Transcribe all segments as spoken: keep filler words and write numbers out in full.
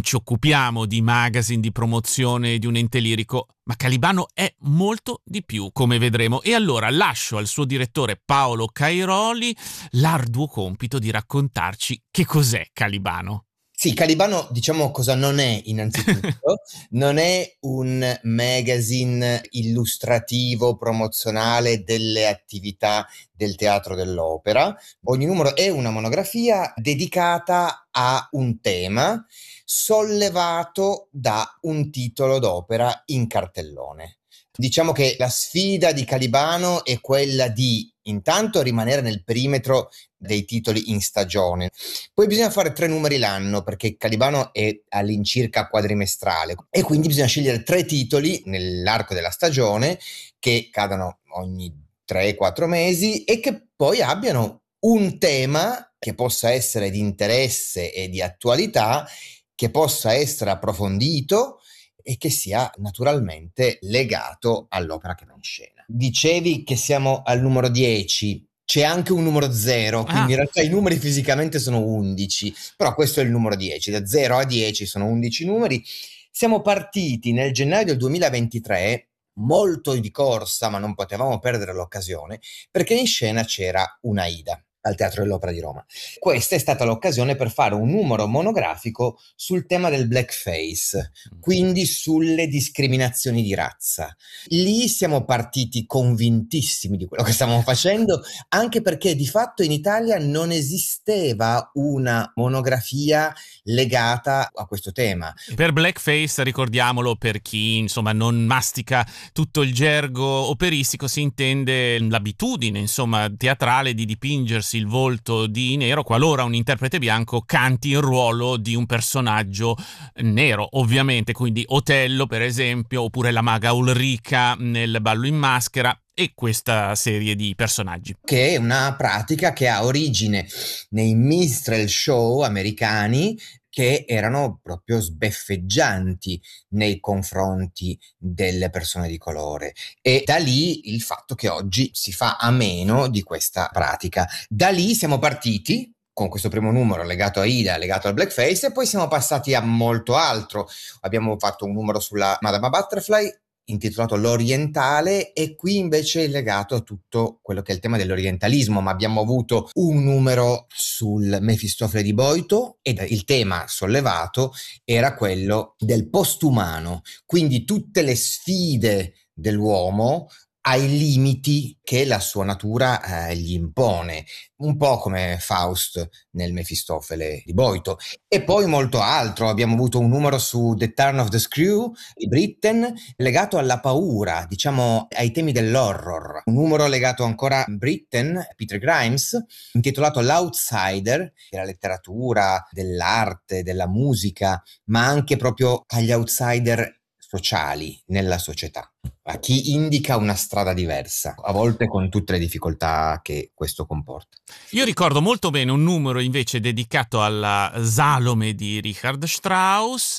ci occupiamo di magazine, di promozione di un ente lirico, ma Calibano è molto di più, come vedremo. E allora lascio al suo direttore Paolo Cairoli l'arduo compito di raccontarci che cos'è Calibano. Sì, Calibano, diciamo cosa non è innanzitutto, non è un magazine illustrativo, promozionale delle attività del teatro dell'opera. Ogni numero è una monografia dedicata a un tema sollevato da un titolo d'opera in cartellone. Diciamo che la sfida di Calibano è quella di intanto rimanere nel perimetro dei titoli in stagione. Poi bisogna fare tre numeri l'anno perché Calibano è all'incirca quadrimestrale e quindi bisogna scegliere tre titoli nell'arco della stagione che cadano ogni tre quattro mesi e che poi abbiano un tema che possa essere di interesse e di attualità, che possa essere approfondito e che sia naturalmente legato all'opera che va in scena. Dicevi che siamo al numero dieci, c'è anche un numero zero, quindi Ah. in realtà i numeri fisicamente sono undici, però questo è il numero dieci, da zero a dieci sono undici numeri. Siamo partiti nel gennaio del duemilaventitré, molto di corsa, ma non potevamo perdere l'occasione, perché in scena c'era un'Aida al Teatro dell'Opera di Roma. Questa è stata l'occasione per fare un numero monografico sul tema del blackface, quindi sulle discriminazioni di razza. Lì siamo partiti convintissimi di quello che stavamo facendo, anche perché di fatto in Italia non esisteva una monografia legata a questo tema. Per blackface, ricordiamolo per chi insomma non mastica tutto il gergo operistico, si intende l'abitudine insomma teatrale di dipingersi il volto di nero qualora un interprete bianco canti il ruolo di un personaggio nero, ovviamente, quindi Otello per esempio, oppure la maga Ulrica nel Ballo in maschera e questa serie di personaggi. Che è una pratica che ha origine nei minstrel show americani, che erano proprio sbeffeggianti nei confronti delle persone di colore, e da lì il fatto che oggi si fa a meno di questa pratica. Da lì siamo partiti con questo primo numero legato a Aida, legato al blackface, e poi siamo passati a molto altro. Abbiamo fatto un numero sulla Madama Butterfly intitolato L'Orientale, e qui invece è legato a tutto quello che è il tema dell'orientalismo, ma abbiamo avuto un numero sul Mefistofele di Boito ed il tema sollevato era quello del postumano, quindi tutte le sfide dell'uomo ai limiti che la sua natura eh, gli impone, un po' come Faust nel Mefistofele di Boito. E poi molto altro, abbiamo avuto un numero su The Turn of the Screw di Britten, legato alla paura, diciamo ai temi dell'horror. Un numero legato ancora a Britten, Peter Grimes, intitolato L'Outsider, che è la letteratura, dell'arte, della musica, ma anche proprio agli outsider sociali nella società, a chi indica una strada diversa, a volte con tutte le difficoltà che questo comporta. Io ricordo molto bene un numero invece dedicato alla Salome di Richard Strauss,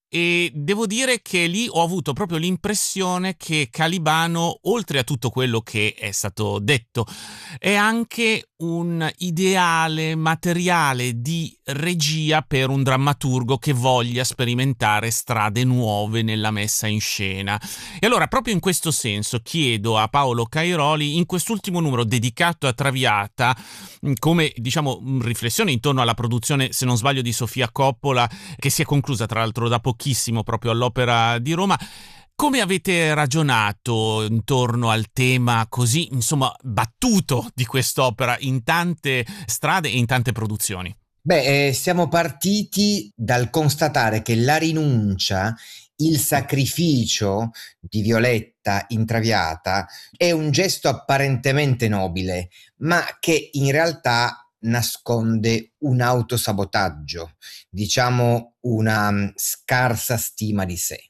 e devo dire che lì ho avuto proprio l'impressione che Calibano, oltre a tutto quello che è stato detto, è anche un ideale materiale di regia per un drammaturgo che voglia sperimentare strade nuove nella messa in scena. E allora, proprio in questo senso, chiedo a Paolo Cairoli, in quest'ultimo numero dedicato a Traviata, come diciamo riflessione intorno alla produzione, se non sbaglio, di Sofia Coppola, che si è conclusa tra l'altro da pochissimo proprio all'Opera di Roma, come avete ragionato intorno al tema così, insomma, battuto di quest'opera in tante strade e in tante produzioni? Beh, eh, siamo partiti dal constatare che la rinuncia, il sacrificio di Violetta in Traviata è un gesto apparentemente nobile, ma che in realtà nasconde un autosabotaggio, diciamo una um, scarsa stima di sé.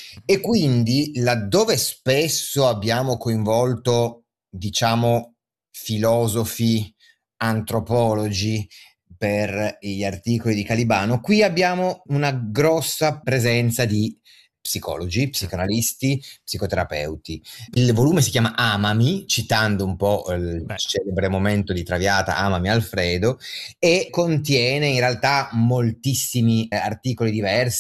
E quindi laddove spesso abbiamo coinvolto, diciamo, filosofi, antropologi per gli articoli di Calibano, qui abbiamo una grossa presenza di psicologi, psicanalisti, psicoterapeuti. Il volume si chiama Amami, citando un po' il Beh. celebre momento di Traviata, Amami Alfredo, e contiene in realtà moltissimi articoli diversi,